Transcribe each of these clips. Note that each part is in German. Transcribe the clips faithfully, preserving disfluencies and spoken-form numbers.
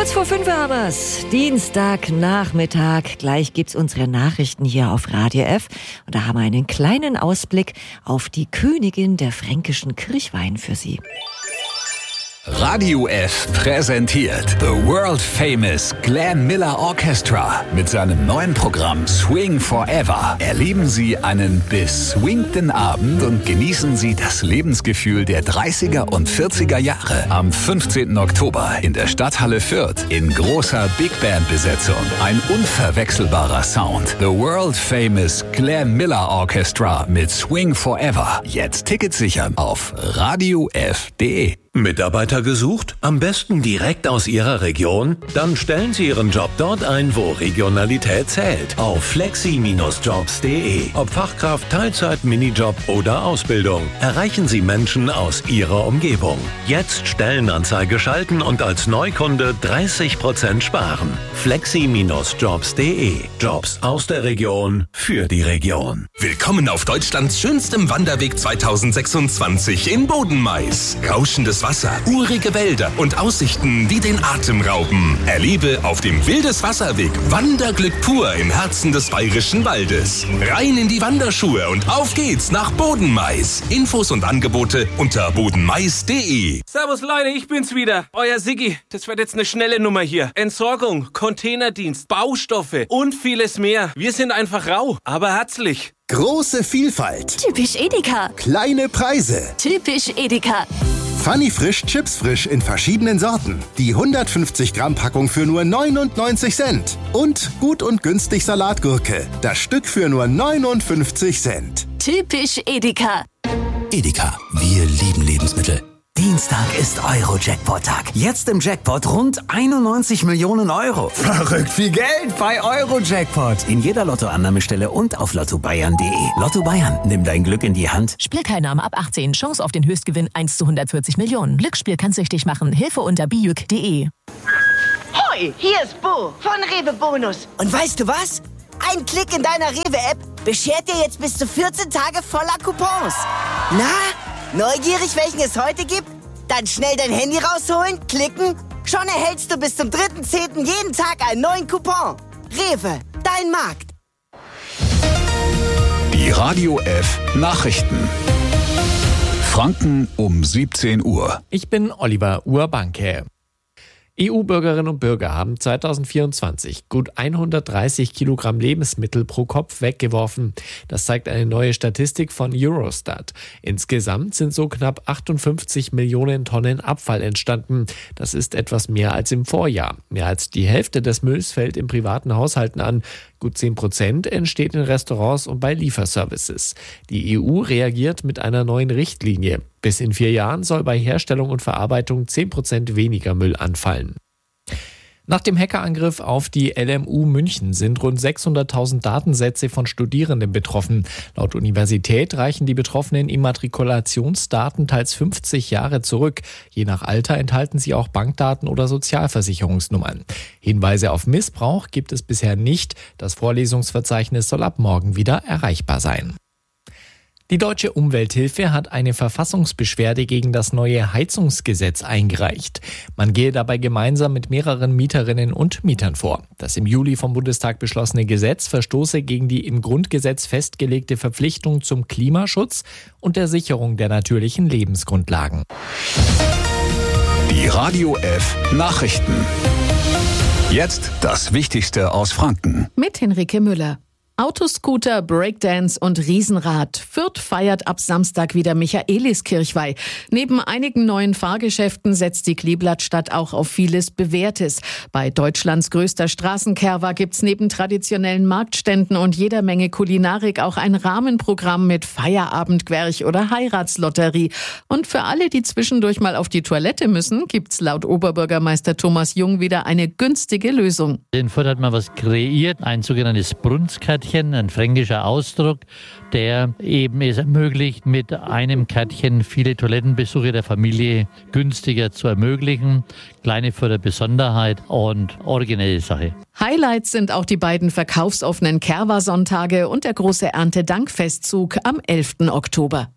Kurz vor fünf haben wir's. Dienstagnachmittag. Gleich gibt's unsere Nachrichten hier auf Radio F. Und da haben wir einen kleinen Ausblick auf die Königin der fränkischen Kirchweih für Sie. Radio F präsentiert The World Famous Glenn Miller Orchestra mit seinem neuen Programm Swing Forever. Erleben Sie einen beswingten Abend und genießen Sie das Lebensgefühl der dreißiger und vierziger Jahre. Am fünfzehnten Oktober in der Stadthalle Fürth in großer Big Band Besetzung. Ein unverwechselbarer Sound. The World Famous Glenn Miller Orchestra mit Swing Forever. Jetzt Tickets sichern auf radio f punkt de. Mitarbeiter gesucht? Am besten direkt aus Ihrer Region? Dann stellen Sie Ihren Job dort ein, wo Regionalität zählt. Auf flexi Bindestrich jobs punkt de. Ob Fachkraft, Teilzeit, Minijob oder Ausbildung. Erreichen Sie Menschen aus Ihrer Umgebung. Jetzt Stellenanzeige schalten und als Neukunde dreißig Prozent sparen. flexi Bindestrich jobs punkt de. Jobs aus der Region für die Region. Willkommen auf Deutschlands schönstem Wanderweg zweitausendsechsundzwanzig in Bodenmais. Rauschendes Wasser, urige Wälder und Aussichten, die den Atem rauben. Erlebe auf dem Wildeswasserweg Wanderglück pur im Herzen des bayerischen Waldes. Rein in die Wanderschuhe und auf geht's nach Bodenmais. Infos und Angebote unter bodenmais punkt de. Servus Leute, ich bin's wieder, euer Siggi. Das wird jetzt eine schnelle Nummer hier. Entsorgung, Containerdienst, Baustoffe und vieles mehr. Wir sind einfach rau, aber herzlich. Große Vielfalt. Typisch Edeka. Kleine Preise. Typisch Edeka. Funny Frisch Chips Frisch in verschiedenen Sorten. Die hundertfünfzig Gramm Packung für nur neunundneunzig Cent. Und gut und günstig Salatgurke. Das Stück für nur neunundfünfzig Cent. Typisch Edeka. Edeka, wir lieben Lebensmittel. Dienstag ist Euro-Jackpot-Tag. Jetzt im Jackpot rund einundneunzig Millionen Euro. Verrückt viel Geld bei Euro-Jackpot. In jeder Lottoannahmestelle und auf lotto bayern punkt de. Lotto Bayern, nimm dein Glück in die Hand. Spielteilnahme ab achtzehn. Chance auf den Höchstgewinn eins zu hundertvierzig Millionen. Glücksspiel kann süchtig machen. Hilfe unter bijuk punkt de. Hoi, hier ist Bo von Rewe Bonus. Und weißt du was? Ein Klick in deiner Rewe-App beschert dir jetzt bis zu vierzehn Tage voller Coupons. Na? Neugierig, welchen es heute gibt? Dann schnell dein Handy rausholen, klicken. Schon erhältst du bis zum dritten zehnten jeden Tag einen neuen Coupon. Rewe, dein Markt. Die Radio F Nachrichten. Franken um siebzehn Uhr. Ich bin Oliver Urbanke. E U-Bürgerinnen und Bürger haben zweitausendvierundzwanzig gut hundertdreißig Kilogramm Lebensmittel pro Kopf weggeworfen. Das zeigt eine neue Statistik von Eurostat. Insgesamt sind so knapp achtundfünfzig Millionen Tonnen Abfall entstanden. Das ist etwas mehr als im Vorjahr. Mehr als die Hälfte des Mülls fällt in privaten Haushalten an. Gut zehn Prozent entsteht in Restaurants und bei Lieferservices. Die E U reagiert mit einer neuen Richtlinie. Bis in vier Jahren soll bei Herstellung und Verarbeitung zehn Prozent weniger Müll anfallen. Nach dem Hackerangriff auf die L M U München sind rund sechshunderttausend Datensätze von Studierenden betroffen. Laut Universität reichen die betroffenen Immatrikulationsdaten teils fünfzig Jahre zurück. Je nach Alter enthalten sie auch Bankdaten oder Sozialversicherungsnummern. Hinweise auf Missbrauch gibt es bisher nicht. Das Vorlesungsverzeichnis soll ab morgen wieder erreichbar sein. Die Deutsche Umwelthilfe hat eine Verfassungsbeschwerde gegen das neue Heizungsgesetz eingereicht. Man gehe dabei gemeinsam mit mehreren Mieterinnen und Mietern vor. Das im Juli vom Bundestag beschlossene Gesetz verstoße gegen die im Grundgesetz festgelegte Verpflichtung zum Klimaschutz und der Sicherung der natürlichen Lebensgrundlagen. Die Radio F Nachrichten. Jetzt das Wichtigste aus Franken. Mit Henrike Müller. Autoscooter, Breakdance und Riesenrad. Fürth feiert ab Samstag wieder Michaeliskirchweih. Neben einigen neuen Fahrgeschäften setzt die Kleeblattstadt auch auf vieles Bewährtes. Bei Deutschlands größter Straßenkerwa gibt's neben traditionellen Marktständen und jeder Menge Kulinarik auch ein Rahmenprogramm mit Feierabendgwerch oder Heiratslotterie. Und für alle, die zwischendurch mal auf die Toilette müssen, gibt's laut Oberbürgermeister Thomas Jung wieder eine günstige Lösung. In Fürth hat man was kreiert, ein sogenanntes Brunskärtchen, ein fränkischer Ausdruck, der eben es ermöglicht, mit einem Kärtchen viele Toilettenbesuche der Familie günstiger zu ermöglichen. Kleine Fürther Besonderheit und originelle Sache. Highlights sind auch die beiden verkaufsoffenen Kerwa-Sonntage und der große Erntedankfestzug am elften Oktober.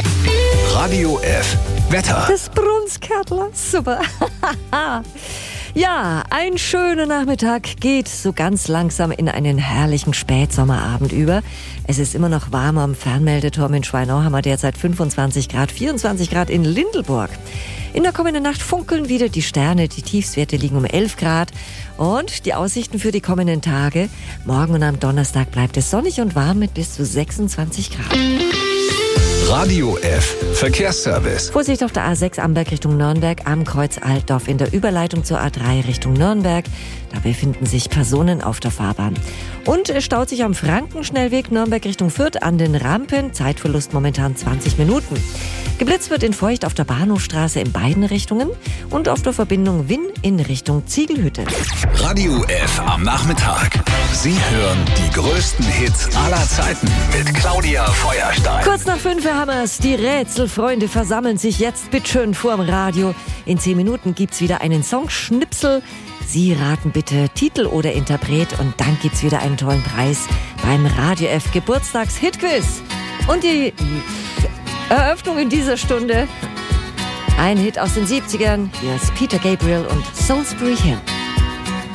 Radio F Wetter. Das Brunskärtler, super. Ja, ein schöner Nachmittag geht so ganz langsam in einen herrlichen Spätsommerabend über. Es ist immer noch warm am Fernmeldeturm in Schweinau, haben wir derzeit fünfundzwanzig Grad, vierundzwanzig Grad in Lindelburg. In der kommenden Nacht funkeln wieder die Sterne, die Tiefstwerte liegen um elf Grad. Und die Aussichten für die kommenden Tage: morgen und am Donnerstag bleibt es sonnig und warm mit bis zu sechsundzwanzig Grad. Radio F Verkehrsservice. Vorsicht auf der A sechs Amberg Richtung Nürnberg am Kreuz Altdorf in der Überleitung zur A drei Richtung Nürnberg. Da befinden sich Personen auf der Fahrbahn. Und es staut sich am Frankenschnellweg Nürnberg Richtung Fürth an den Rampen. Zeitverlust momentan zwanzig Minuten. Geblitzt wird in Feucht auf der Bahnhofstraße in beiden Richtungen und auf der Verbindung Winn in Richtung Ziegelhütte. Radio F am Nachmittag. Sie hören die größten Hits aller Zeiten mit Claudia Feuerstein. Kurz nach fünf haben wir's. Die Rätselfreunde versammeln sich jetzt bitteschön vorm Radio. In zehn Minuten gibt's wieder einen Songschnipsel. Sie raten bitte Titel oder Interpret und dann gibt's wieder einen tollen Preis beim Radio F Geburtstags-Hitquiz. Und die Eröffnung in dieser Stunde: ein Hit aus den siebzigern. Hier ist Peter Gabriel und Salisbury Hill.